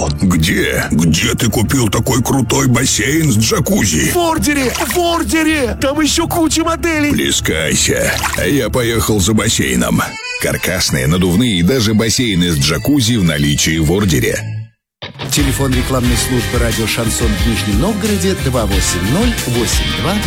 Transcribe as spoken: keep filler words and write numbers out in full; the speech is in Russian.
Где? Где ты купил такой крутой бассейн с джакузи? В Ордере! В Ордере! Там еще куча моделей! Плескайся, а я поехал за бассейном. Каркасные, надувные и даже бассейны с джакузи в наличии в Ордере. Телефон рекламной службы радио «Шансон» в Нижнем Новгороде два восемь ноль восемь два